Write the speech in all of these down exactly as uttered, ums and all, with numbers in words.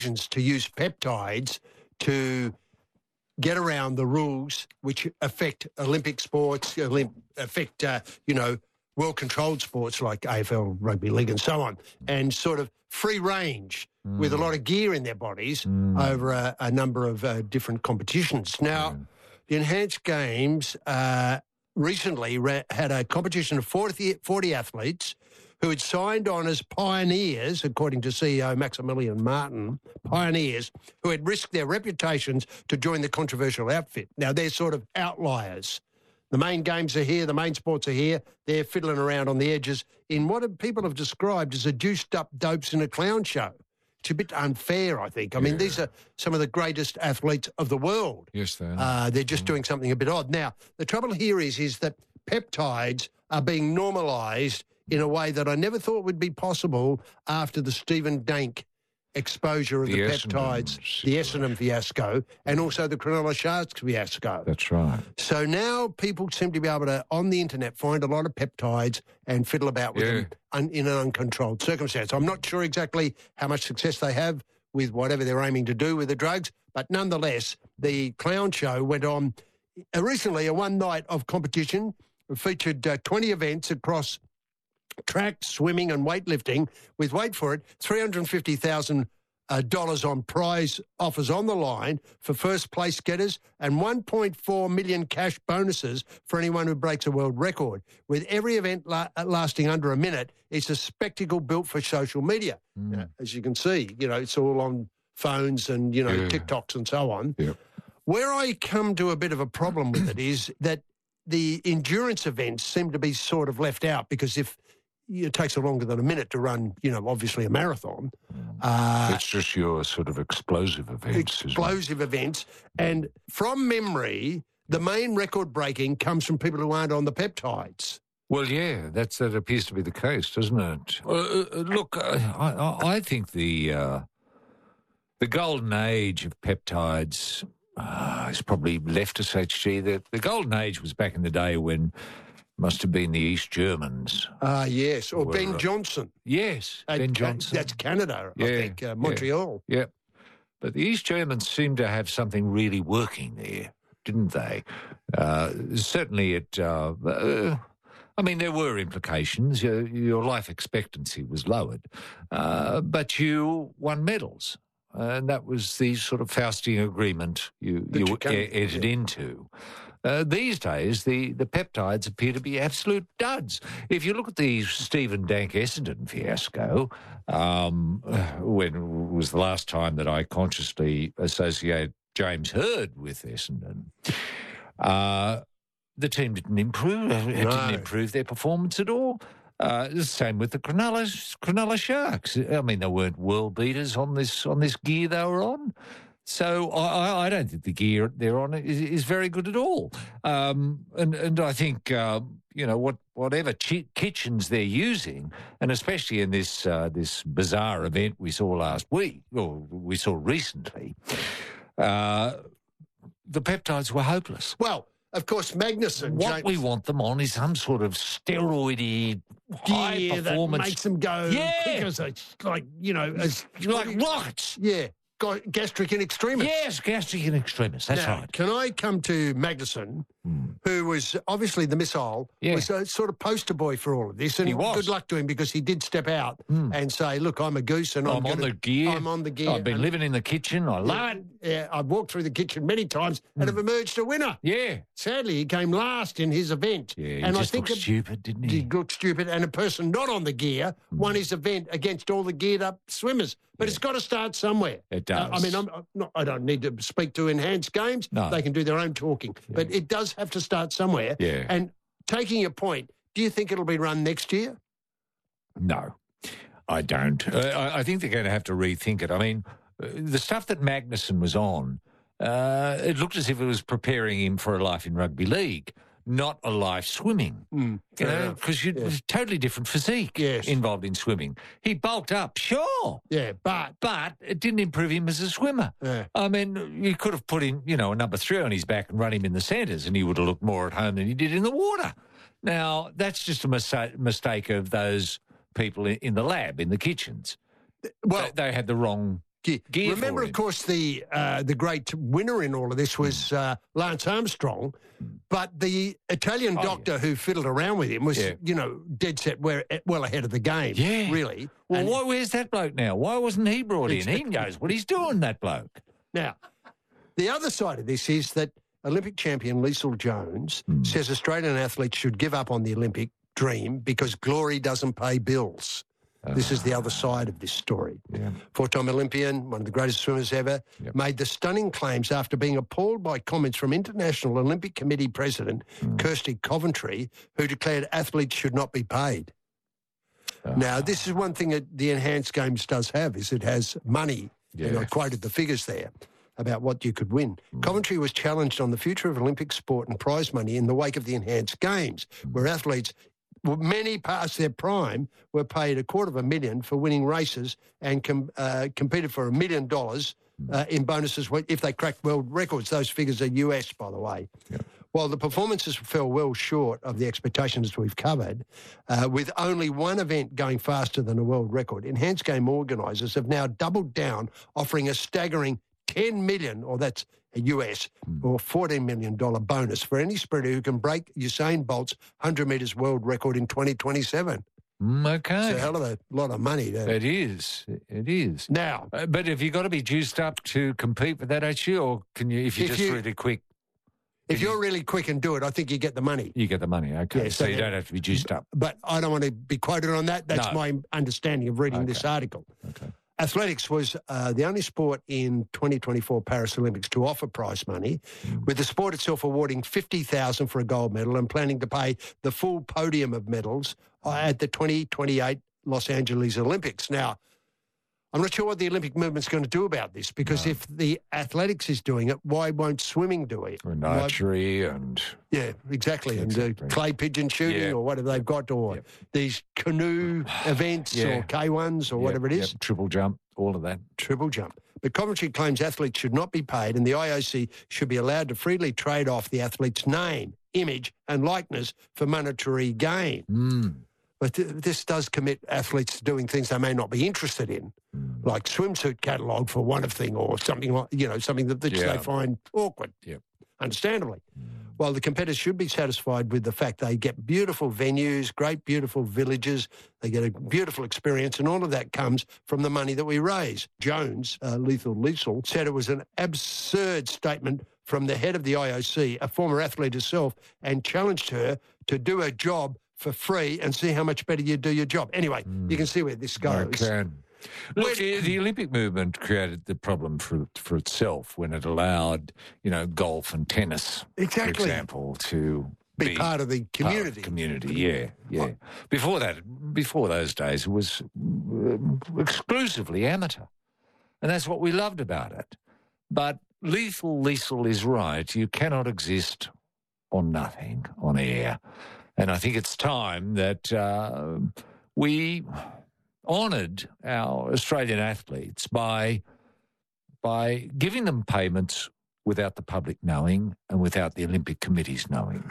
to use peptides to get around the rules which affect Olympic sports, Olymp- affect, uh, you know, well-controlled sports like A F L, rugby league and so on, and sort of free range mm. with a lot of gear in their bodies mm. over a, a number of uh, different competitions. Now, mm. the Enhanced Games uh, recently ra- had a competition of forty, forty athletes who had signed on as pioneers, according to C E O Maximilian Martin, pioneers who had risked their reputations to join the controversial outfit. Now, they're sort of outliers. The main games are here, the main sports are here. They're fiddling around on the edges in what people have described as a juiced-up dopes in a clown show. It's a bit unfair, I think. I yeah. mean, these are some of the greatest athletes of the world. Yes, they are. Uh, they're just mm. doing something a bit odd. Now, the trouble here is, is that peptides are being normalised in a way that I never thought would be possible after the Stephen Dank exposure of the, the peptides, Essendon the Essendon fiasco, and also the Cronulla Sharks fiasco. That's right. So now people seem to be able to, on the internet, find a lot of peptides and fiddle about with yeah. them un, in an uncontrolled circumstance. I'm not sure exactly how much success they have with whatever they're aiming to do with the drugs, but nonetheless, the clown show went on recently, a one night of competition. It featured uh, twenty events across track, swimming and weightlifting with, wait for it, three hundred fifty thousand dollars uh, on prize offers on the line for first place getters and one point four million cash bonuses for anyone who breaks a world record. With every event la- lasting under a minute, it's a spectacle built for social media. Mm. Now, as you can see, you know, it's all on phones and, you know, yeah. TikToks and so on. Yep. Where I come to a bit of a problem with it is that the endurance events seem to be sort of left out because if it takes longer than a minute to run, you know, obviously a marathon. Uh, it's just your sort of explosive events. Explosive events. And from memory, the main record breaking comes from people who aren't on the peptides. Well, yeah, that's, that appears to be the case, doesn't it? Uh, uh, look, uh, I, I think the uh, the golden age of peptides uh, is probably left us H G. The, the golden age was back in the day when must have been the East Germans. Ah, uh, yes, or were, Ben Johnson. Yes, At, Ben Johnson. That's Canada, yeah, I think, uh, Montreal. Yeah. yeah, but the East Germans seemed to have something really working there, didn't they? Uh, certainly it... Uh, uh, I mean, there were implications. Your, your life expectancy was lowered, uh, but you won medals. And that was the sort of Faustian agreement you, you, you can, entered yeah. into. Uh, these days, the, the peptides appear to be absolute duds. If you look at the Stephen Dank Essendon fiasco, um, when was the last time that I consciously associate James Hird with Essendon, uh, the team didn't improve. It no. didn't improve their performance at all. Uh, the same with the Cronulla, Cronulla Sharks. I mean, they weren't world beaters on this on this gear they were on. So I, I don't think the gear they're on is, is very good at all. Um, and, and I think, uh, you know, what whatever chi- kitchens they're using, and especially in this uh, this bizarre event we saw last week, or we saw recently, uh, the peptides were hopeless. Well, of course, Magnuson. What James, we want them on is some sort of steroidy high gear performance. That makes them go yeah. quick as a, like, you know, as like rockets. Yeah. Gastric in extremis. Yes, gastric in extremis. That's now, right. Can I come to Magnuson, mm. who was obviously the missile, yeah. was a sort of poster boy for all of this. And he was. Good luck to him because he did step out mm. and say, look, I'm a goose and I'm, I'm gonna, on the gear. I'm on the gear. I've been and, living in the kitchen. I love yeah, it. Yeah, I've walked through the kitchen many times mm. and have emerged a winner. Yeah. Sadly, he came last in his event. Yeah, he and just I think looked it, stupid, didn't he? He looked stupid. And a person not on the gear mm. won his event against all the geared up swimmers. But yeah. it's got to start somewhere. It does. Uh, I mean, I'm, I'm not, I don't need to speak to Enhanced Games. No. They can do their own talking. Yeah. But it does have to start somewhere. Yeah. And taking your point, do you think it'll be run next year? No, I don't. Uh, I, I think they're going to have to rethink it. I mean, uh, the stuff that Magnuson was on, uh, it looked as if it was preparing him for a life in rugby league, not a life swimming. Mm, you know, because you yeah. totally different physique yes. involved in swimming. He bulked up, sure. Yeah, but... But it didn't improve him as a swimmer. Yeah. I mean, you could have put him, you know, a number three on his back and run him in the centres and he would have looked more at home than he did in the water. Now, that's just a mis- mistake of those people in, in the lab, in the kitchens. Well, they, they had the wrong gear. gear Remember, for of him. course, the uh, the great winner in all of this was uh, Lance Armstrong, but the Italian Oh, doctor who fiddled around with him was, Yeah. you know, dead set where, well ahead of the game, Yeah. really. Well, And why, where's that bloke now? Why wasn't he brought in? He knows what he's doing, that bloke. now, the other side of this is that Olympic champion Liesl Jones Hmm. says Australian athletes should give up on the Olympic dream because glory doesn't pay bills. This is the other side of this story. Yeah. Four-time Olympian, one of the greatest swimmers ever, Yep. made the stunning claims after being appalled by comments from International Olympic Committee President Hmm. Kirsty Coventry, who declared athletes should not be paid. Ah. Now, this is one thing that the Enhanced Games does have, is it has money. And I Yeah. quoted the figures there about what you could win. Hmm. Coventry was challenged on the future of Olympic sport and prize money in the wake of the Enhanced Games, Hmm. where athletes, well, many past their prime, were paid a quarter of a million for winning races and com- uh, competed for a million dollars uh, in bonuses wh- if they cracked world records. Those figures are U S, by the way. While the performances fell well short of the expectations we've covered, uh, with only one event going faster than a world record, Enhanced Game organisers have now doubled down, offering a staggering ten million dollars, or that's a U S, or fourteen million dollars bonus for any sprinter who can break Usain Bolt's one hundred metres world record in twenty twenty-seven. Mm, It's a okay. hell of a lot of money. To... It is. It is. Now, Uh, but have you got to be juiced up to compete with that, actually, or can you, if you're If just you- really quick, if you're really quick and do it, I think you get the money. you get the money? Okay, Yeah, so, so you then- don't have to be juiced up. But I don't want to be quoted on that. That's No. my understanding of reading this Okay. article. Okay. Athletics was uh, the only sport in twenty twenty-four Paris Olympics to offer prize money, Mm. with the sport itself awarding fifty thousand dollars for a gold medal and planning to pay the full podium of medals uh, at the twenty twenty-eight Los Angeles Olympics. Now, I'm not sure what the Olympic movement's going to do about this, because No. if the athletics is doing it, why won't swimming do it? And Why- archery and Yeah, exactly. And Exactly. uh, clay pigeon shooting Yeah. or whatever they've got, or Yep. these canoe events Yeah. or K ones or Yep, whatever it is. yep, triple jump, all of that. Triple jump. But Coventry claims athletes should not be paid, and the I O C should be allowed to freely trade off the athlete's name, image, and likeness for monetary gain. Mm. But th- this does commit athletes to doing things they may not be interested in, Mm. like swimsuit catalogue for one of thing, or something like, you know, something that, that Yeah. they find awkward. Yep. Understandably. Mm. While the competitors should be satisfied with the fact they get beautiful venues, great beautiful villages, they get a beautiful experience, and all of that comes from the money that we raise. Jones, uh, Lethal Liesl, said it was an absurd statement from the head of the I O C, a former athlete herself, and challenged her to do her job for free and see how much better you do your job. Anyway, you can see where this goes. Okay. Look, the the Olympic movement created the problem for for itself when it allowed, you know, golf and tennis, Exactly. for example, to Be part of the part of community. the community, yeah, yeah. Before that, before those days, it was uh, exclusively amateur, and that's what we loved about it. But Lethal Liesl is right. You cannot exist on nothing on air, and I think it's time that uh, we honoured our Australian athletes by by giving them payments without the public knowing and without the Olympic committees knowing.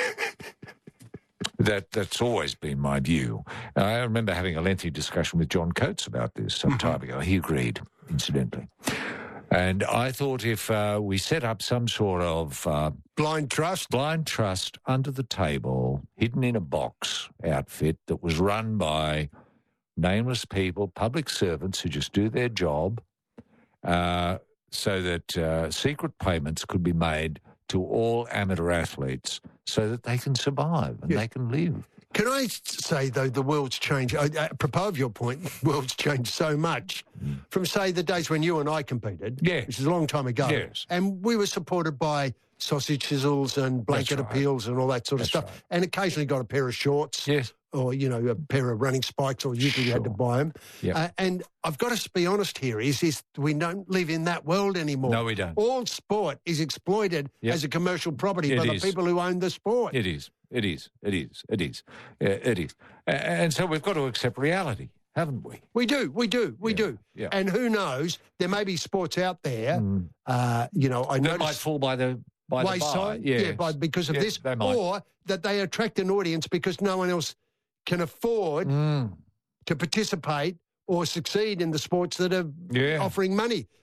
That that's always been my view. And I remember having a lengthy discussion with John Coates about this some time ago. He agreed, incidentally. And I thought if uh, we set up some sort of uh, Blind trust. blind trust under the table, hidden in a box outfit that was run by nameless people, public servants who just do their job, uh, so that uh, secret payments could be made to all amateur athletes so that they can survive and Yeah. they can live. Can I s- say, though, the world's changed, I, I, apropos of your point, the world's changed so much from, say, the days when you and I competed, Yes. which is a long time ago, Yes. and we were supported by sausage sizzles and blanket That's right. appeals and all that sort of That's stuff, right. and occasionally got a pair of shorts Yes. or, you know, a pair of running spikes, or usually you had to Sure. buy them. Yep. Uh, and I've got to be honest here, is, is we don't live in that world anymore. No, we don't. All sport is exploited Yep. as a commercial property It by is. the people who own the sport. It is. It is. It is. It is. Uh, it is. A- And so we've got to accept reality, haven't we? We do, we do, we Yeah, do. yeah. And who knows, there may be sports out there, Mm. uh, you know, I That might noticed fall by the by the by. wayside, Yes. yeah, by, because of Yes, this, they might. or that they attract an audience because no one else can afford Mm. to participate or succeed in the sports that are Yeah. offering money.